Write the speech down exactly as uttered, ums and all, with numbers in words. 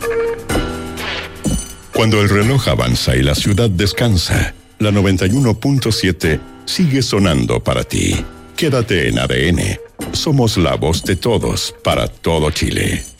Cuando el reloj avanza y la ciudad descansa, la noventa y uno punto siete sigue sonando para ti. Quédate en A D N. Somos la voz de todos para todo Chile.